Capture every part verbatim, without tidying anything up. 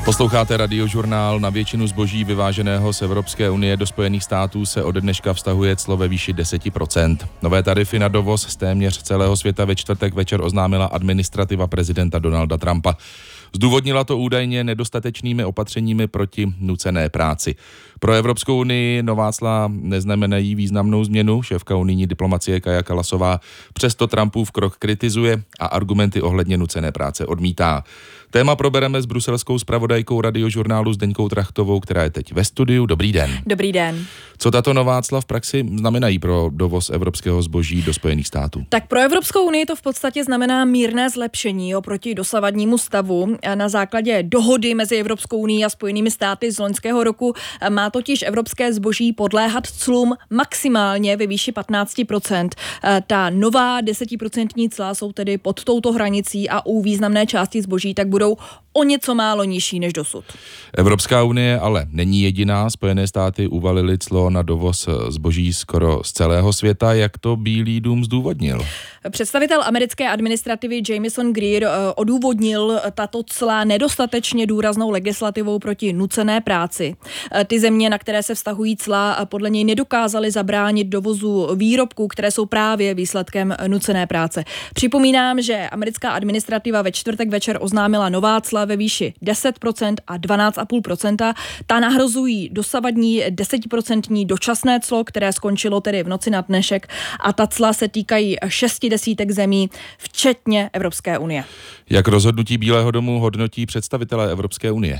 Posloucháte Radiožurnál. Na většinu zboží vyváženého z Evropské unie do Spojených států se ode dneška vztahuje clo ve výši deset procent. Nové tarify na dovoz z téměř celého světa ve čtvrtek večer oznámila administrativa prezidenta Donalda Trumpa. Zdůvodnila to údajně nedostatečnými opatřeními proti nucené práci. Pro Evropskou unii nová cla neznamenají významnou změnu. Šéfka unijní diplomacie Kaja Kallasová přesto Trumpův krok kritizuje a argumenty ohledně nucené práce odmítá. Téma probereme s bruselskou zpravodajkou Radiožurnálu Zdeňkou Trachtovou, která je teď ve studiu. Dobrý den. Dobrý den. Co tato nová cla v praxi znamenají pro dovoz evropského zboží do Spojených států? Tak pro Evropskou unii to v podstatě znamená mírné zlepšení oproti dosavadnímu stavu. Na základě dohody mezi Evropskou unií a Spojenými státy z loňského roku má totiž evropské zboží podléhat clům maximálně ve výši patnáct procent. Ta nová desetiprocentní cla jsou tedy pod touto hranicí a u významné části zboží tak budou o něco málo nižší než dosud. Evropská unie ale není jediná. Spojené státy uvalily clo na dovoz zboží skoro z celého světa. Jak to Bílý dům zdůvodnil? Představitel americké administrativy Jamieson Greer odůvodnil tato cla nedostatečně důraznou legislativou proti nucené práci. Ty země, na které se vztahují cla, podle něj nedokázaly zabránit dovozu výrobků, které jsou právě výsledkem nucené práce. Připomínám, že americká administrativa ve čtvrtek večer oznámila nová cla ve výši deset procent a dvanáct celá pět procenta. Ta nahrazují dosavadní desetiprocentní dočasné clo, které skončilo tedy v noci na dnešek, a ta cla se týkají šesti desítek zemí, včetně Evropské unie. Jak rozhodnutí Bílého domu hodnotí představitelé Evropské unie?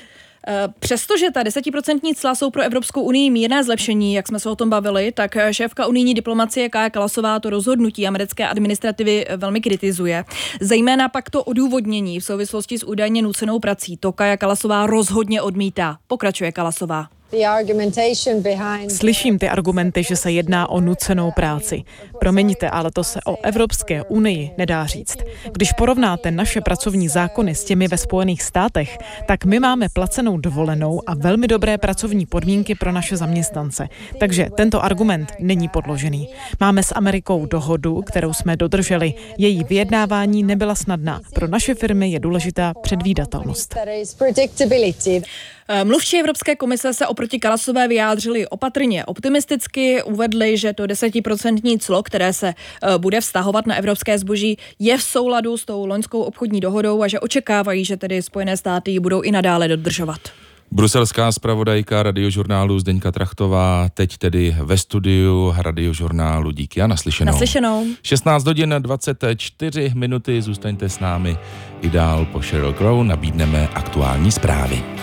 Přestože ta desetiprocentní cla jsou pro Evropskou unii mírné zlepšení, jak jsme se o tom bavili, tak šéfka unijní diplomacie Kaja Kallasová to rozhodnutí americké administrativy velmi kritizuje. Zejména pak to odůvodnění v souvislosti s údajně nucenou prací. To Kaja Kallasová rozhodně odmítá. Pokračuje Kallasová. Slyším ty argumenty, že se jedná o nucenou práci. Promiňte, ale to se o Evropské unii nedá říct. Když porovnáte naše pracovní zákony s těmi ve Spojených státech, tak my máme placenou dovolenou a velmi dobré pracovní podmínky pro naše zaměstnance. Takže tento argument není podložený. Máme s Amerikou dohodu, kterou jsme dodrželi. Její vyjednávání nebyla snadná. Pro naše firmy je důležitá předvídatelnost. Mluvčí Evropské komise se oproti Kallasové vyjádřili opatrně optimisticky, uvedli, že to desetiprocentní clo, které se bude vztahovat na evropské zboží, je v souladu s tou loňskou obchodní dohodou a že očekávají, že tedy Spojené státy ji budou i nadále dodržovat. Bruselská zpravodajka Radiožurnálu Zdeňka Trachtová, teď tedy ve studiu Radiožurnálu. Díky a naslyšenou. Naslyšenou. šestnáct hodin dvacet čtyři minuty, zůstaňte s námi i dál. Po Sheryl Crow nabídneme aktuální zprávy.